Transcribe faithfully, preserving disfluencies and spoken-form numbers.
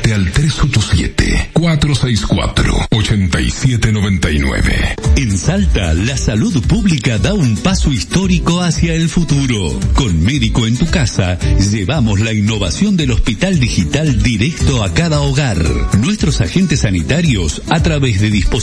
Comunícate al tres ocho siete, cuatro seis cuatro, ocho siete nueve nueve. En Salta, la salud pública da un paso histórico hacia el futuro. Con Médico en tu Casa, llevamos la innovación del Hospital Digital directo a cada hogar. Nuestros agentes sanitarios, a través de dispositivos